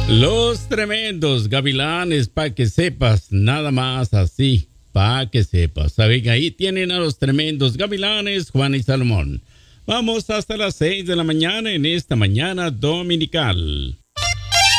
Los tremendos gavilanes, pa' que sepas, nada más así, pa' que sepas. Saben, ahí tienen a los tremendos gavilanes, Juan y Salomón. Vamos hasta las 6 de la mañana en esta mañana dominical.